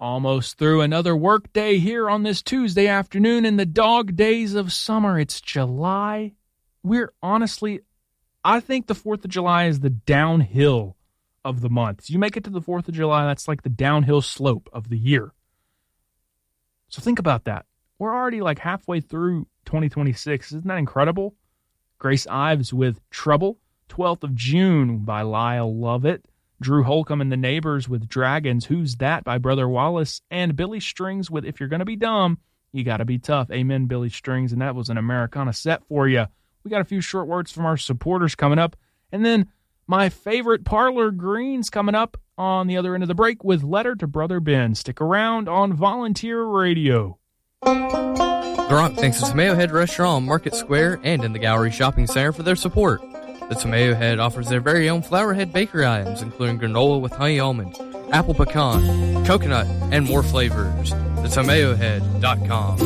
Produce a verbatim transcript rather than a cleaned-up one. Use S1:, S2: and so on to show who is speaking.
S1: Almost through another work day here on this Tuesday afternoon in the dog days of summer. It's July. We're honestly, I think the fourth of July is the downhill of the month. You make it to the fourth of July, that's like the downhill slope of the year. So think about that. We're already like halfway through twenty twenty-six. Isn't that incredible? Grace Ives with Trouble. twelfth of June by Lyle Lovett. Drew Holcomb and the Neighbors with Dragons. Who's That by Brother Wallace. And Billy Strings with If You're Gonna Be Dumb, You Gotta Be Tough. Amen, Billy Strings. And that was an Americana set for you. We got a few short words from our supporters coming up. And then my favorite Parlor Greens coming up on the other end of the break with Letter to Brother Ben. Stick around on Volunteer Radio.
S2: The Rock thanks the Tomato Head Restaurant on Market Square and in the Gallery Shopping Center for their support. The Tomato Head offers their very own Flowerhead bakery items, including granola with honey almond, apple pecan, coconut, and more flavors. the tomato head dot com